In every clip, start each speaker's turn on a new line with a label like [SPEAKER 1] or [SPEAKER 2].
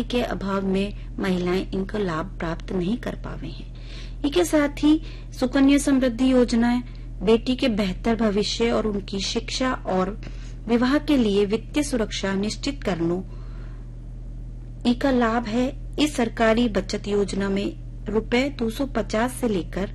[SPEAKER 1] के अभाव में महिलाएं इनका लाभ प्राप्त नहीं कर पावे हैं। इसके साथ ही सुकन्या समृद्धि योजना बेटी के बेहतर भविष्य और उनकी शिक्षा और विवाह के लिए वित्तीय सुरक्षा निश्चित करनो इसका लाभ है। इस सरकारी बचत योजना में रुपए 250 से लेकर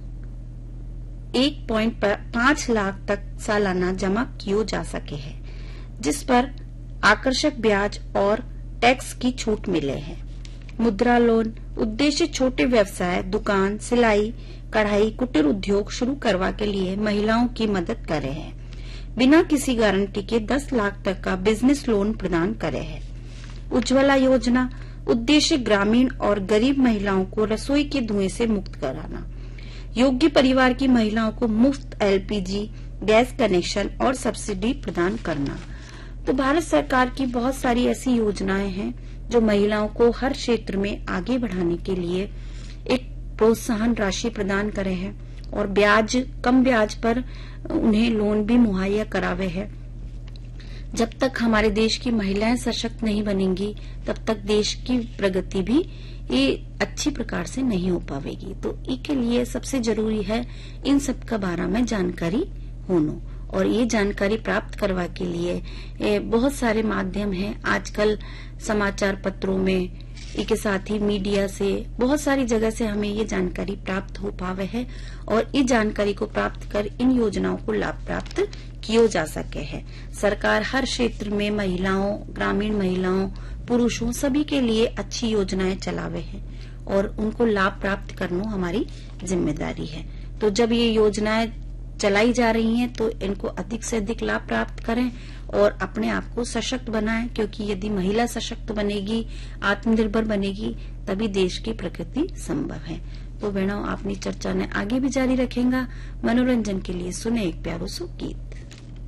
[SPEAKER 1] 1.5 लाख तक सालाना जमा किया जा सके है, जिस पर आकर्षक ब्याज और टैक्स की छूट मिले है। मुद्रा लोन उद्देश्य छोटे व्यवसाय, दुकान, सिलाई, कढ़ाई, कुटीर उद्योग शुरू करवा के लिए महिलाओं की मदद करे है। बिना किसी गारंटी के 10 लाख तक का बिजनेस लोन प्रदान करे है। उज्ज्वला योजना उद्देश्य ग्रामीण और गरीब महिलाओं को रसोई के धुएं से मुक्त कराना। योग्य परिवार की महिलाओं को मुफ्त एलपीजी गैस कनेक्शन और सब्सिडी प्रदान करना। तो भारत सरकार की बहुत सारी ऐसी योजनाएं हैं जो महिलाओं को हर क्षेत्र में आगे बढ़ाने के लिए एक प्रोत्साहन राशि प्रदान करे है और कम ब्याज पर उन्हें लोन भी मुहैया करावे है। जब तक हमारे देश की महिलाएं सशक्त नहीं बनेंगी तब तक देश की प्रगति भी ये अच्छी प्रकार से नहीं हो पाएगी। तो इसके लिए सबसे जरूरी है इन सब का बारे में जानकारी होना, और ये जानकारी प्राप्त करवा के लिए बहुत सारे माध्यम हैं। आजकल समाचार पत्रों में, इसके साथ ही मीडिया से, बहुत सारी जगह से हमें ये जानकारी प्राप्त हो पावे है और इस जानकारी को प्राप्त कर इन योजनाओं को लाभ प्राप्त किया जा सके है। सरकार हर क्षेत्र में महिलाओं, ग्रामीण महिलाओं, पुरुषों सभी के लिए अच्छी योजनाएं चलावे है और उनको लाभ प्राप्त करना हमारी जिम्मेदारी है। तो जब ये योजनाएं चलाई जा रही हैं तो इनको अधिक से अधिक लाभ प्राप्त करें और अपने आप को सशक्त बनाएं, क्योंकि यदि महिला सशक्त बनेगी, आत्मनिर्भर बनेगी, तभी देश की प्रगति संभव है। तो बहनों, अपनी चर्चा ने आगे भी जारी रखेंगा। मनोरंजन के लिए सुने एक प्यारो सो गीत।